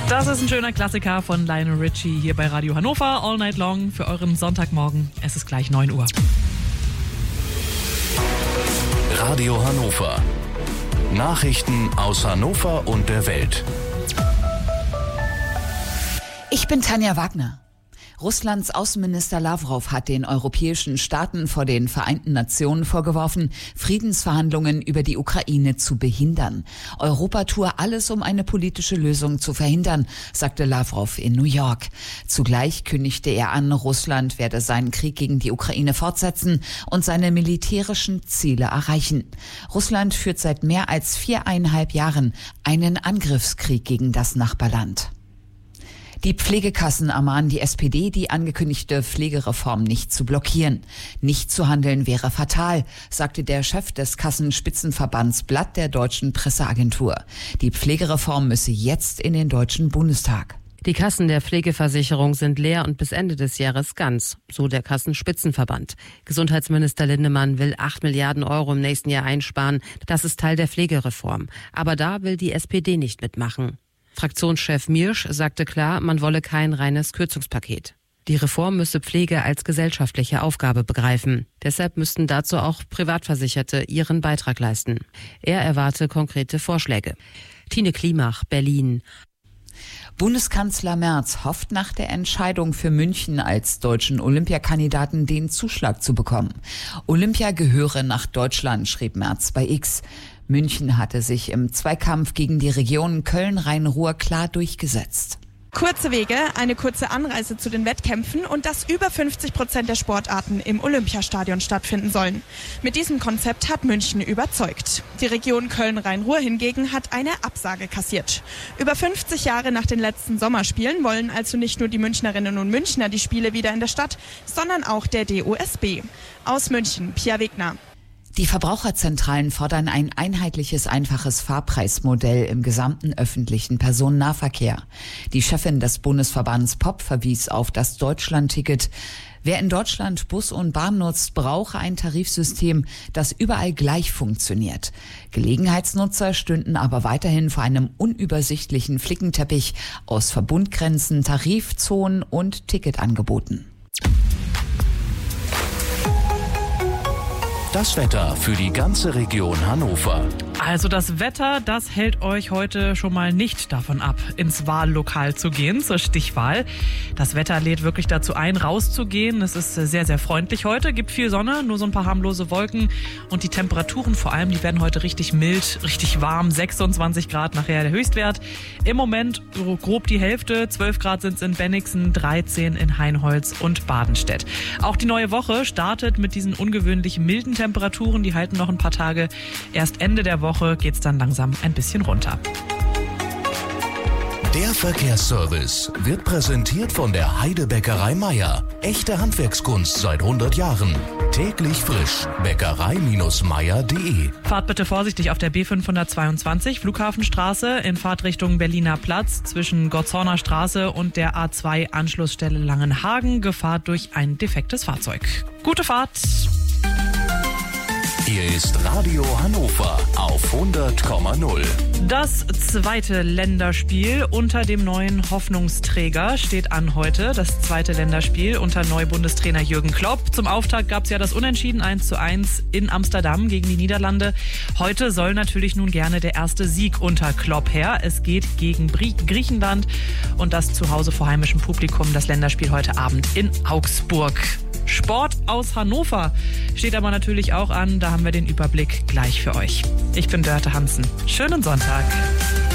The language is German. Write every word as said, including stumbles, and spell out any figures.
Das ist ein schöner Klassiker von Lionel Richie hier bei Radio Hannover. All Night Long für euren Sonntagmorgen. Es ist gleich neun Uhr. Radio Hannover. Nachrichten aus Hannover und der Welt. Ich bin Tanja Wagner. Russlands Außenminister Lawrow hat den europäischen Staaten vor den Vereinten Nationen vorgeworfen, Friedensverhandlungen über die Ukraine zu behindern. Europa tue alles, um eine politische Lösung zu verhindern, sagte Lawrow in New York. Zugleich kündigte er an, Russland werde seinen Krieg gegen die Ukraine fortsetzen und seine militärischen Ziele erreichen. Russland führt seit mehr als viereinhalb Jahren einen Angriffskrieg gegen das Nachbarland. Die Pflegekassen ermahnen die S P D, die angekündigte Pflegereform nicht zu blockieren. Nicht zu handeln wäre fatal, sagte der Chef des Kassenspitzenverbands Blatt der Deutschen Presseagentur. Die Pflegereform müsse jetzt in den Deutschen Bundestag. Die Kassen der Pflegeversicherung sind leer und bis Ende des Jahres ganz, so der Kassenspitzenverband. Gesundheitsminister Lindemann will acht Milliarden Euro im nächsten Jahr einsparen. Das ist Teil der Pflegereform. Aber da will die S P D nicht mitmachen. Fraktionschef Miersch sagte klar, man wolle kein reines Kürzungspaket. Die Reform müsse Pflege als gesellschaftliche Aufgabe begreifen. Deshalb müssten dazu auch Privatversicherte ihren Beitrag leisten. Er erwarte konkrete Vorschläge. Tine Klimach, Berlin. Bundeskanzler Merz hofft nach der Entscheidung für München als deutschen Olympiakandidaten den Zuschlag zu bekommen. Olympia gehöre nach Deutschland, schrieb Merz bei X. München hatte sich im Zweikampf gegen die Region Köln-Rhein-Ruhr klar durchgesetzt. Kurze Wege, eine kurze Anreise zu den Wettkämpfen und dass über fünfzig Prozent der Sportarten im Olympiastadion stattfinden sollen. Mit diesem Konzept hat München überzeugt. Die Region Köln-Rhein-Ruhr hingegen hat eine Absage kassiert. Über fünfzig Jahre nach den letzten Sommerspielen wollen also nicht nur die Münchnerinnen und Münchner die Spiele wieder in der Stadt, sondern auch der D O S B. Aus München, Pia Wegner. Die Verbraucherzentralen fordern ein einheitliches, einfaches Fahrpreismodell im gesamten öffentlichen Personennahverkehr. Die Chefin des Bundesverbands P O P verwies auf das Deutschlandticket. Wer in Deutschland Bus und Bahn nutzt, brauche ein Tarifsystem, das überall gleich funktioniert. Gelegenheitsnutzer stünden aber weiterhin vor einem unübersichtlichen Flickenteppich aus Verbundgrenzen, Tarifzonen und Ticketangeboten. Das Wetter für die ganze Region Hannover. Also das Wetter, das hält euch heute schon mal nicht davon ab, ins Wahllokal zu gehen, zur Stichwahl. Das Wetter lädt wirklich dazu ein, rauszugehen. Es ist sehr, sehr freundlich heute, gibt viel Sonne, nur so ein paar harmlose Wolken. Und die Temperaturen vor allem, die werden heute richtig mild, richtig warm. sechsundzwanzig Grad nachher der Höchstwert. Im Moment grob die Hälfte. zwölf Grad sind es in Bennigsen, dreizehn in Hainholz und Badenstedt. Auch die neue Woche startet mit diesen ungewöhnlich milden Temperaturen. Die halten noch ein paar Tage. Erst Ende der Woche geht's dann langsam ein bisschen runter. Der Verkehrsservice wird präsentiert von der Heidebäckerei Meier. Echte Handwerkskunst seit hundert Jahren. Täglich frisch. Bäckerei Meier punkt de. Fahrt bitte vorsichtig auf der B fünfhundertzweiundzwanzig, Flughafenstraße, in Fahrtrichtung Berliner Platz zwischen Gottshorner Straße und der A zwei Anschlussstelle Langenhagen. Gefahr durch ein defektes Fahrzeug. Gute Fahrt! Hier ist Radio Hannover auf hundert Komma null. Das zweite Länderspiel unter dem neuen Hoffnungsträger steht an heute. Das zweite Länderspiel unter Neubundestrainer Jürgen Klopp. Zum Auftakt gab es ja das Unentschieden eins zu eins in Amsterdam gegen die Niederlande. Heute soll natürlich nun gerne der erste Sieg unter Klopp her. Es geht gegen Griechenland und das zu Hause vor heimischem Publikum. Das Länderspiel heute Abend in Augsburg. Sport aus Hannover steht aber natürlich auch an. Da haben wir den Überblick gleich für euch. Ich bin Dörte Hansen. Schönen Sonntag.